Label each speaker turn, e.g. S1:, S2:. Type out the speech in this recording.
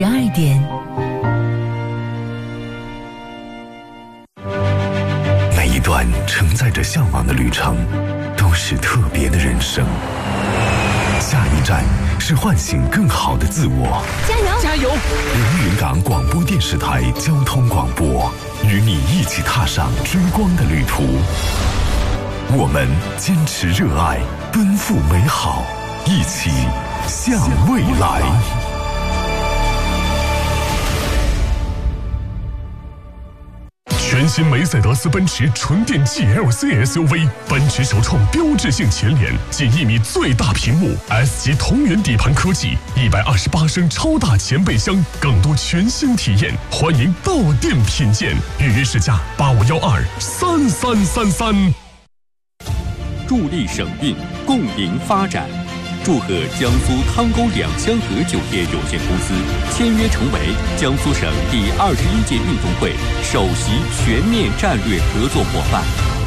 S1: 12点。
S2: 每一段承载着向往的旅程，都是特别的人生。下一站是唤醒更好的自我。
S1: 加油！
S3: 加油！
S2: 连云港广播电视台交通广播，与你一起踏上追光的旅途。我们坚持热爱，奔赴美好，一起向未来。
S4: 全新梅赛德斯奔驰纯电 GLC SUV， 奔驰首创标志性前脸，近1米最大屏幕 ，S 级同源底盘科技，128升超大前备箱，更多全新体验，欢迎到店品鉴，预约试驾85123333。
S5: 助力省运，共赢发展。祝贺江苏汤沟两江河酒店有限公司签约成为江苏省第21届运动会首席全面战略合作伙伴。